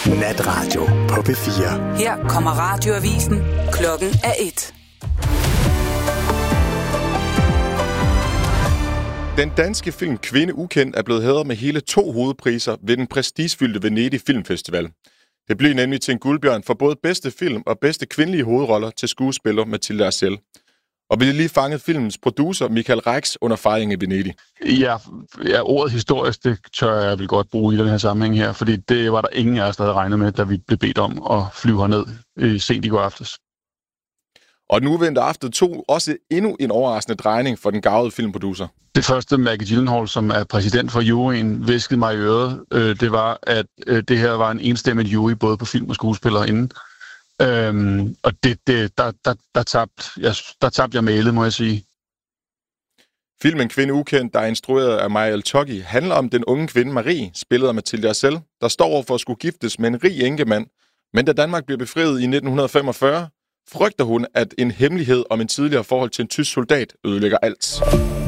Natradio på P4. Her kommer radioavisen. Klokken er 1. Den danske film Kvinde Ukendt er blevet hædret med hele 2 hovedpriser ved den prestigefyldte Venedig Filmfestival. Det blev nemlig til en guldbjørn for både bedste film og bedste kvindelige hovedroller til skuespiller Mathilde Arcel. Og vi har lige fanget filmens producer Michael Rex under fejringen i Venedig. Ja, ordet historisk, det tør jeg vel godt bruge i den her sammenhæng her, fordi det var der ingen af os, der havde regnet med, da vi blev bedt om at flyve herned sent i går aftes. Og den uventede aften tog også endnu en overraskende drejning for den garvede filmproducer. Det første, Maggie Gyllenhaal, som er præsident for juryen, viskede mig i øret, det var, at det her var en enstemmig jury, både på film og skuespillere inden. Og der tabte jeg mailet, må jeg sige. Filmen Kvinde Ukendt, der er instrueret af Mariel Toggi, handler om den unge kvinde Marie, spillet af Mathilde Arcel, der står over for at skulle giftes med en rig enkemand. Men da Danmark bliver befriet i 1945, frygter hun, at en hemmelighed om en tidligere forhold til en tysk soldat ødelægger alt.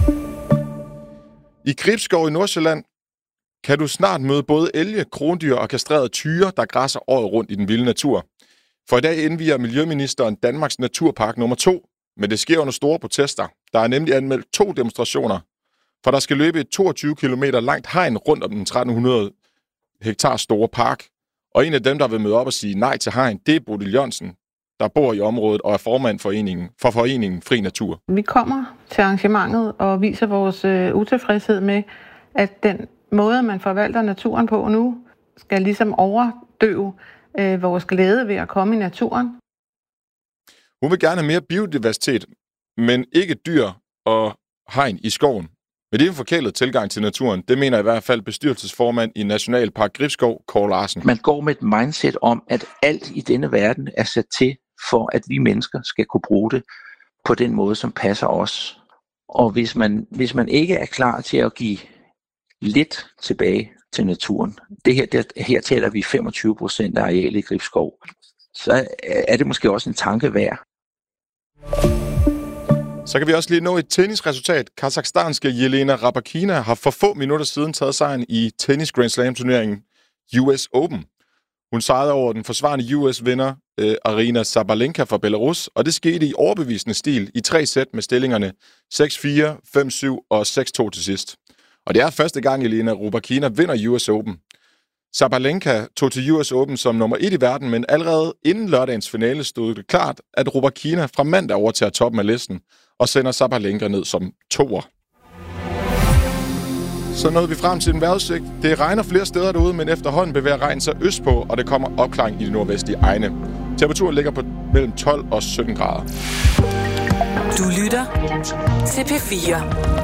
I Gribskov i Nordsjælland kan du snart møde både elge, krondyr og kastrerede tyre, der græsser året rundt i den vilde natur. For i dag indvier miljøministeren Danmarks Naturpark nummer 2, men det sker under store protester. Der er nemlig anmeldt 2 demonstrationer, for der skal løbe et 22 km langt hegn rundt om den 1300 hektar store park. Og en af dem, der vil møde op og sige nej til hegn, det er Bodil Jørgensen, der bor i området og er formand for foreningen Fri Natur. Vi kommer til arrangementet og viser vores utilfredshed med, at den måde, man forvalter naturen på nu, skal ligesom overdøve vores glæde ved at komme i naturen. Hun vil gerne have mere biodiversitet, men ikke dyr og hegn i skoven. Men det er en forkælet tilgang til naturen. Det mener i hvert fald bestyrelsesformand i Nationalpark Gribskov, Kåre Larsen. Man går med et mindset om, at alt i denne verden er sat til for, at vi mennesker skal kunne bruge det på den måde, som passer os. Og hvis man ikke er klar til at give lidt tilbage til naturen, her taler vi 25% af arealet i Gribskov, så er det måske også en tanke værd. Så kan vi også lige nå et tennisresultat. Kazakhstanske Jelena Rybakina har for få minutter siden taget sejren i tennis Grand Slam-turneringen US Open. Hun sejrede over den forsvarende US-vinder Aryna Sabalenka fra Belarus, og det skete i overbevisende stil i 3 sæt med stillingerne 6-4, 5-7 og 6-2 til sidst. Og det er første gang, Jelena Rybakina vinder US Open. Sabalenka tog til US Open som nummer 1 i verden, men allerede inden lørdagens finale stod det klart, at Rybakina fra mandag overtager toppen af listen og sender Sabalenka ned som 2'er. Så nåede vi frem til en vejrudsigt. Det regner flere steder derude, men efterhånden bevæger regnen sig østpå, og det kommer opklaring i de nordvestlige egne. Temperaturen ligger på mellem 12 og 17 grader. Du lytter til P4.